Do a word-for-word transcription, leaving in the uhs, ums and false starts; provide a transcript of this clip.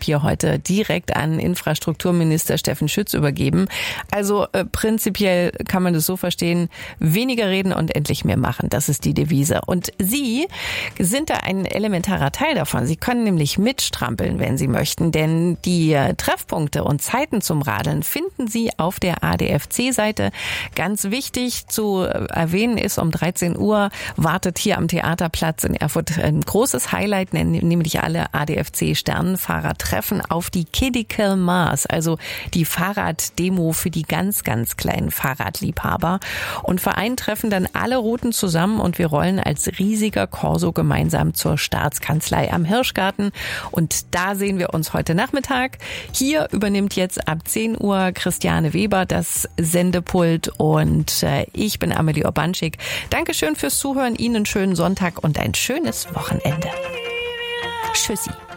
hier heute direkt an Infrastrukturminister Steffen Schütz übergeben. Also äh, prinzipiell kann man das so verstehen, weniger reden und endlich mehr machen. Das ist die Devise. Und Sie sind da ein elementarer Teil davon. Sie können nämlich mitstrampeln, wenn Sie möchten, denn die äh, Treffpunkte und Zeiten zum Radeln finden Sie auf der A D F C-Seite. Ganz wichtig zu erwähnen ist, um dreizehn Uhr wartet hier am Theaterplatz in Erfurt ein großes Highlight, nämlich alle A D F C-Sternenfahrer treffen auf die Critical Mass, also die Fahrraddemo für die ganz, ganz kleinen Fahrradliebhaber. Und vereint treffen dann alle Routen zusammen und wir rollen als riesiger Corso gemeinsam zur Staatskanzlei am Hirschgarten. Und da sehen wir uns heute Nachmittag. Hier übernimmt jetzt ab zehn Uhr Christiane Weber das Sendepult und äh, ich bin Amelie Urbanschik. Dankeschön fürs Zuhören, Ihnen einen schönen Sonntag und ein schönes Wochenende. Tschüssi.